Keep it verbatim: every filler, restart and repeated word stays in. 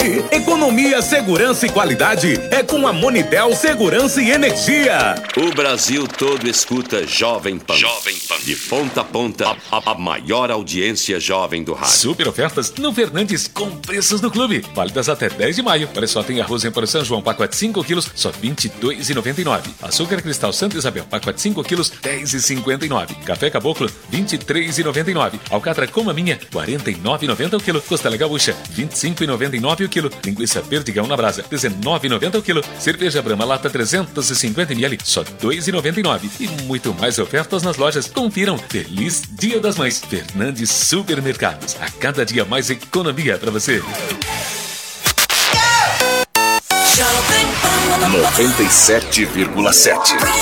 Economia, segurança e qualidade é com a Monitel Segurança e Energia. O Brasil todo escuta Jovem Pan. Jovem Pan. De ponta a ponta, a, a, a maior audiência jovem do rádio. Super ofertas no Fernandes com preços do clube. Válidas até dez de maio. Olha só, tem arroz em pó São João, pacote cinco quilos, só vinte e dois reais e noventa e nove centavos. Açúcar Cristal Santa Isabel, pacote cinco quilos, dez reais e cinquenta e nove centavos. Café Caboclo, vinte e três reais e noventa e nove centavos. Alcatra Coma Minha, quarenta e nove reais e noventa centavos o quilo. Costela Gaúcha, vinte e cinco reais e noventa e nove centavos o quilo. Linguiça Perdigão na Brasa, dezenove reais e noventa centavos o quilo. Cerveja Brahma Lata trezentos e cinquenta mililitros, só dois reais e noventa e nove centavos. E muito mais ofertas nas lojas. Confiram. Feliz Dia das Mães. Fernandes Supermercados. A cada dia mais economia para você. noventa e sete vírgula sete